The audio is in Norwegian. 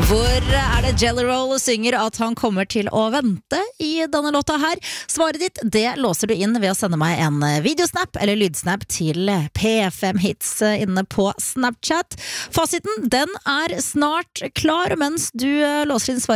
Hvor det Jelly Roll synger at han kommer til å vente i denne låta her? Svaret ditt, det låser du inn ved å sende meg en videosnap eller lydsnap til P5 Hits inne på Snapchat. Fasiten, den snart klar, mens du låser inn svaret